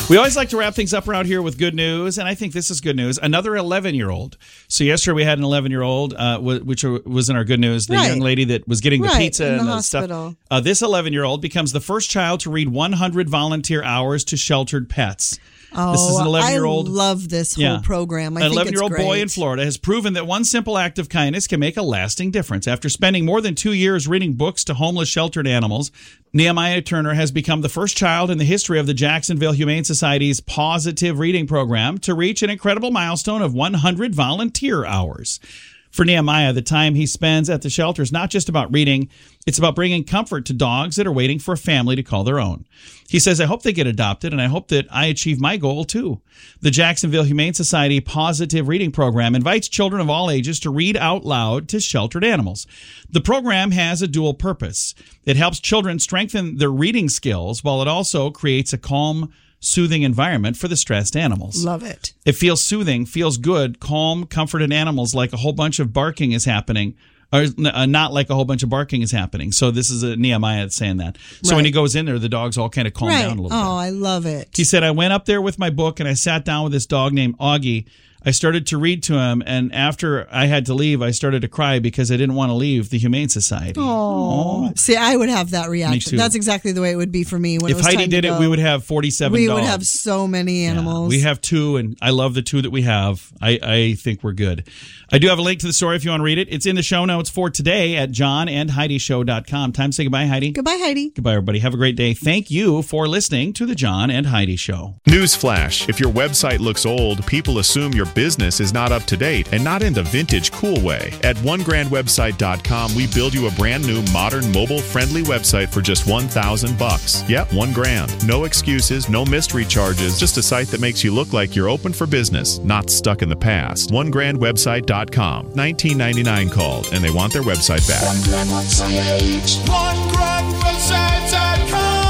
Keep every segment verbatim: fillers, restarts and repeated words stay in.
We always like to wrap things up around here with good news, and I think this is good news. Another eleven-year-old. So yesterday we had an eleven-year-old, uh, which was in our good news, the right. young lady that was getting the right, pizza in the and the hospital. stuff. Uh, this eleven-year-old becomes the first child to read one hundred volunteer hours to sheltered pets. Oh, this is an eleven-year-old. I love this whole yeah, program. I an think eleven-year-old it's great. boy in Florida has proven that one simple act of kindness can make a lasting difference. After spending more than two years reading books to homeless sheltered animals, Nehemiah Turner has become the first child in the history of the Jacksonville Humane Society's Positive Reading Program to reach an incredible milestone of one hundred volunteer hours. For Nehemiah, the time he spends at the shelter is not just about reading, it's about bringing comfort to dogs that are waiting for a family to call their own. He says, I hope they get adopted, and I hope that I achieve my goal too. The Jacksonville Humane Society Positive Reading Program invites children of all ages to read out loud to sheltered animals. The program has a dual purpose. It helps children strengthen their reading skills, while it also creates a calm, soothing environment for the stressed animals. Love it. It feels soothing, feels good, calm, comforted animals like a whole bunch of barking is happening, or uh, not like a whole bunch of barking is happening. So this is a Nehemiah that's saying that. So right. when he goes in there, the dogs all kind of calm right. down a little oh, bit. Oh, I love it. He said, I went up there with my book and I sat down with this dog named Augie. I started to read to him, and after I had to leave, I started to cry because I didn't want to leave the Humane Society. Oh, see, I would have that reaction. too. That's exactly the way it would be for me. When If it was Heidi time did to it, go. we would have forty-seven We dogs. would have so many animals. Yeah, we have two, and I love the two that we have. I, I think we're good. I do have a link to the story if you want to read it. It's in the show notes for today at john and heidi show dot com. Time to say goodbye, Heidi. Goodbye, Heidi. Goodbye, everybody. Have a great day. Thank you for listening to the John and Heidi Show. Newsflash: if your website looks old, people assume your business is not up to date, and not in the vintage cool way. At one grand website dot com, we build you a brand new, modern, mobile-friendly website for just one thousand bucks. Yep, one grand. No excuses, no mystery charges, just a site that makes you look like you're open for business, not stuck in the past. one grand website dot com. nineteen ninety-nine called, and they want their website back. one grand website. one grand website dot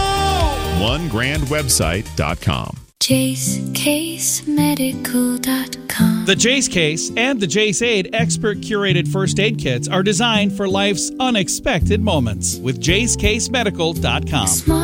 com. one grand website dot com. Jace Case Medical dot com. The Jace Case and the Jace Aid expert curated first aid kits are designed for life's unexpected moments with Jace Case Medical dot com.